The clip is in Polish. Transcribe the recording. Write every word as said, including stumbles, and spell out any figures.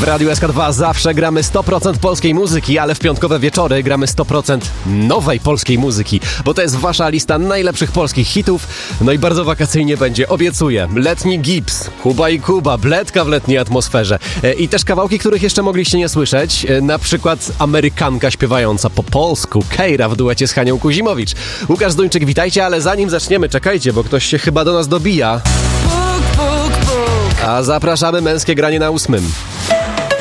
W Radiu S K dwa zawsze gramy sto procent polskiej muzyki, ale w piątkowe wieczory gramy sto procent nowej polskiej muzyki, bo to jest wasza lista najlepszych polskich hitów. No i bardzo wakacyjnie będzie, obiecuję. Letni Gips, Kuba i Kuba, Bledka w letniej atmosferze. I też kawałki, których jeszcze mogliście nie słyszeć, na przykład Amerykanka śpiewająca po polsku, Keira w duecie z Hanią Kuzimowicz. Łukasz Zduńczyk, witajcie, ale zanim zaczniemy, czekajcie, bo ktoś się chyba do nas dobija. A zapraszamy męskie granie na ósmym.